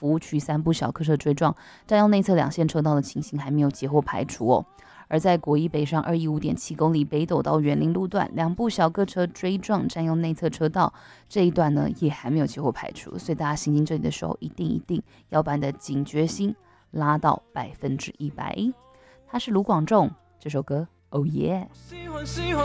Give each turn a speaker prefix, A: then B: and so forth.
A: 服务区3部小客车追撞，占用内侧2线车道的情形还没有截获排除哦。而在国一北上215.7公里北斗到园林路段，2部小客车追撞占用内侧车道，这一段呢也还没有截获排除，所以大家行经这里的时候，一定要把你的警觉心拉到100%。他是卢广仲，这首歌 Oh Yeah。